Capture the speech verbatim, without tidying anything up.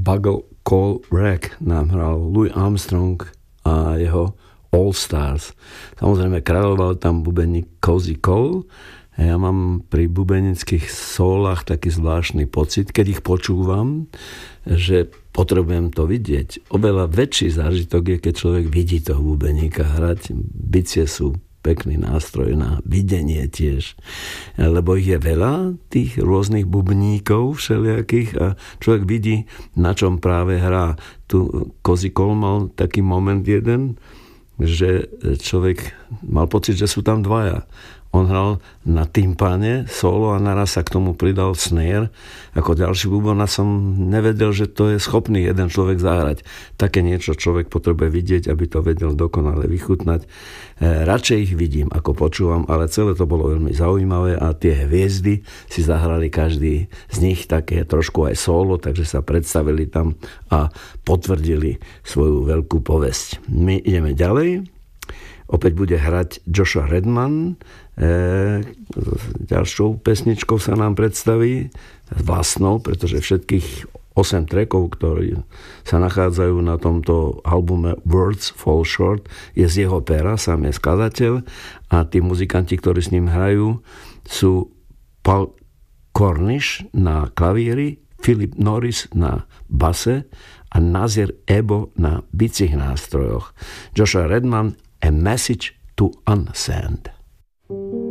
Bugle Call Rack nám hral Louis Armstrong a jeho All Stars. Samozrejme, kráľoval tam bubeník Cozy Cole. Ja mám pri bubenických sólach taký zvláštny pocit, keď ich počúvam, že potrebujem to vidieť. Oveľa väčší zážitok je, keď človek vidí toho bubeníka hrať. Bicie sú pekný nástroj na videnie tiež. Lebo ich je veľa, tých rôznych bubníkov všelijakých a človek vidí, na čom práve hrá. Tu Cozy Cole mal taký moment jeden, že človek mal pocit, že sú tam dvaja. On hral na timpáne solo a naraz sa k tomu pridal snare. Ako ďalší bubon a som nevedel, že to je schopný jeden človek zahrať. Také niečo človek potrebuje vidieť, aby to vedel dokonale vychutnať. E, radšej ich vidím, ako počúvam, ale celé to bolo veľmi zaujímavé a tie hviezdy si zahrali každý z nich také trošku aj solo, takže sa predstavili tam a potvrdili svoju veľkú povesť. My ideme ďalej. Opäť bude hrať Joshua Redman. E, ďalšou pesničkou sa nám predstaví vlastnou, pretože všetkých osem trackov, ktoré sa nachádzajú na tomto albume Words Fall Short, je z jeho pera, sám je skladateľ a tí muzikanti, ktorí s ním hrajú, sú Paul Cornish na klavíri, Philip Norris na base a Nazir Ebo na bicích nástrojoch. Joshua Redman, A Message to Unsend.